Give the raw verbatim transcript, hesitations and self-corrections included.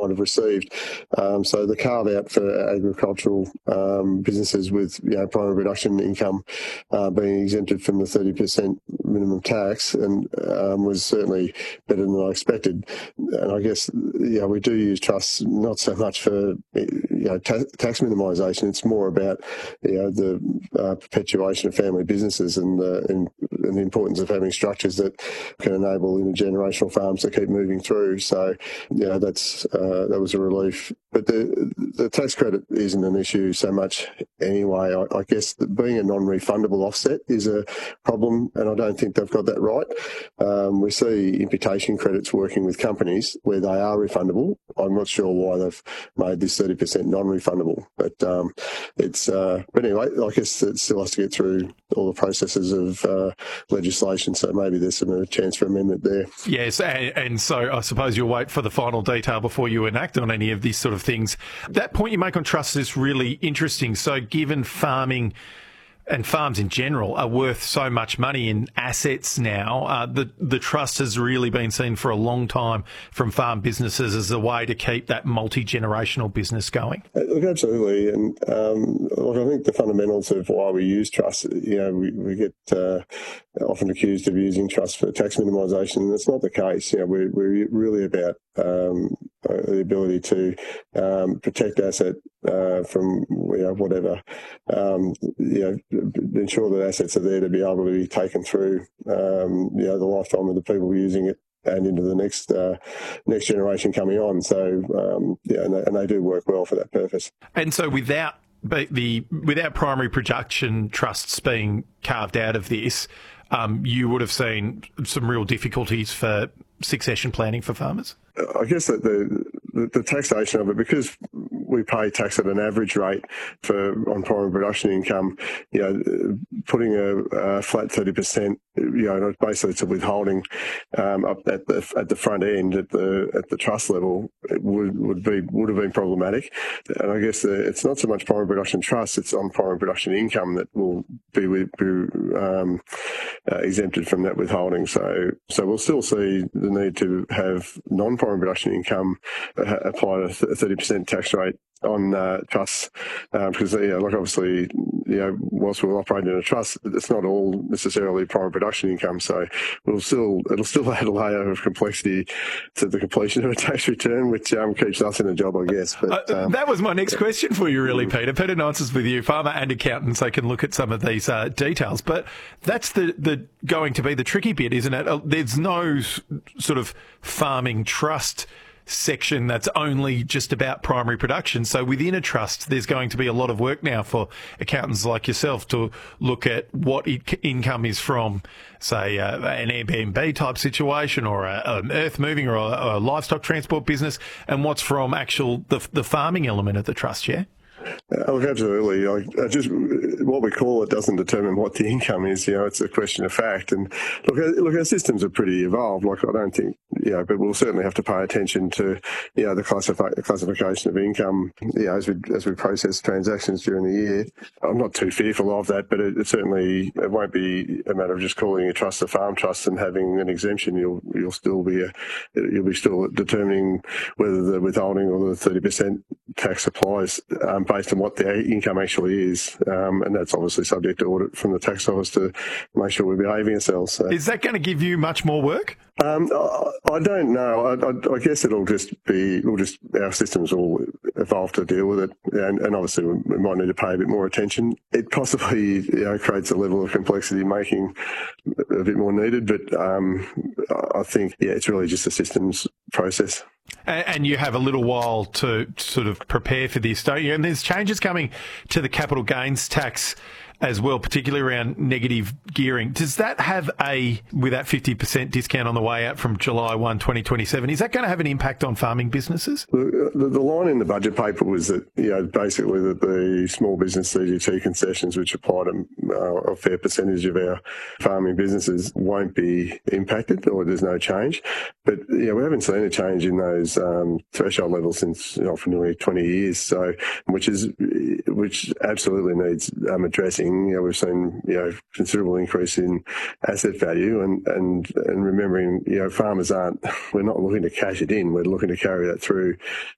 might have received. Um, so the carve out for agricultural um, businesses with you know, primary production income uh, being exempted from the thirty percent minimum tax and um, was certainly better than I expected. And I guess yeah, we do use trusts not so much for you know ta- tax minimisation. It's more about you know the uh, perpetuation of family businesses and, uh, and and the importance of having structures that can enable intergenerational farms to keep moving through. So yeah, that's uh, that was a relief. But the the tax credit isn't an issue so much anyway. I, I guess that being a non-refundable offset is a problem, and I don't think they've got that right. Um, we see imputation credits working with companies where they are refundable. I'm not sure why they've made this thirty percent non-refundable, but um, it's. Uh, but anyway, I guess it still has to get through all the processes of uh, legislation. So maybe there's some a chance for amendment there. Yes, and, and so I suppose you'll wait for the final detail before you enact on any of these sort of things. That point you make on trusts is really interesting. So given farming and farms in general are worth so much money in assets now, uh, the, the trust has really been seen for a long time from farm businesses as a way to keep that multi-generational business going. Look, absolutely. And um, look, I think the fundamentals of why we use trusts, you know, we, we get uh, often accused of using trusts for tax minimisation, and it's not the case. You know, we're, we're really about um, the ability to um, protect asset uh, from you know, whatever, um, you know, ensure that assets are there to be able to be taken through um, you know, the lifetime of the people using it and into the next uh, next generation coming on. So um, yeah, and they, and they do work well for that purpose. And so without the without primary production trusts being carved out of this, um, you would have seen some real difficulties for succession planning for farmers? I guess that the, the the taxation of it, because we pay tax at an average rate for on primary production income, you know, putting a, a flat thirty percent, you know, basically it's a withholding um, up at the at the front end at the at the trust level, it would would be would have been problematic. And I guess the, it's not so much primary production trust; it's on primary production income that will be, be um, uh, exempted from that withholding. So so we'll still see the need to have non-primary production income uh, apply a thirty percent tax rate on uh, trusts, um, because you know, like obviously, you know, whilst we're operating in a trust, it's not all necessarily primary production income. So we'll still it'll still add a layer of complexity to the completion of a tax return, which um, keeps us in a job, I guess. But um, uh, that was my next question for you, really, Peter. Peter Nonces with you, farmer and accountant, so can look at some of these uh, details. But that's the the going to be the tricky bit, isn't it? Uh, there's no s- sort of farming trust section that's only just about primary production. So within a trust, there's going to be a lot of work now for accountants like yourself to look at what it, income is from, say, uh, an Airbnb type situation or a, an earth moving or a, a livestock transport business, and what's from actual the, the farming element of the trust, yeah? Uh, look, absolutely. I, I just what we call it doesn't determine what the income is. You know, it's a question of fact. And look, look, our systems are pretty evolved. Like, I don't think, you know, but we'll certainly have to pay attention to, you know, the classifi- classification of income, you know, as we as we process transactions during the year. I'm not too fearful of that, but it, it certainly it won't be a matter of just calling a trust a farm trust and having an exemption. You'll you'll still be a, you'll be still determining whether the withholding or the thirty percent tax applies um, based on what the income actually is, um, and that's obviously subject to audit from the tax office to make sure we're behaving ourselves. So. Is that going to give you much more work? Um, I, I don't know. I, I, I guess it'll just be, we'll just, our systems will evolve to deal with it, and, and obviously we, we might need to pay a bit more attention. It possibly, you know, creates a level of complexity making a bit more needed, but um, I think, yeah, it's really just a systems process. And you have a little while to sort of prepare for this, don't you? And there's changes coming to the capital gains tax as well, particularly around negative gearing. Does that have a, with that fifty percent discount on the way out from July first, twenty twenty-seven, is that going to have an impact on farming businesses? The, the, the line in the budget paper was that, you know, basically that the small business C G T concessions, which apply to uh, a fair percentage of our farming businesses, won't be impacted, or there's no change. But, you know, we haven't seen a change in those um, threshold levels since, you know, for nearly twenty years, so, which is, which absolutely needs um, addressing. You know, we've seen, you know, considerable increase in asset value, and, and, and remembering, you know, farmers aren't, we're not looking to cash it in, we're looking to carry that through